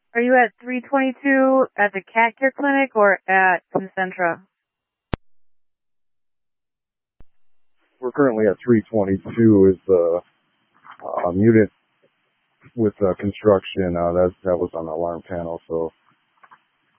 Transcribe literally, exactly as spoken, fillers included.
Are you at three twenty-two at the Cat Care Clinic or at Concentra? We're currently at three twenty-two is the uh, unit with uh, construction. Uh, that, that was on the alarm panel, so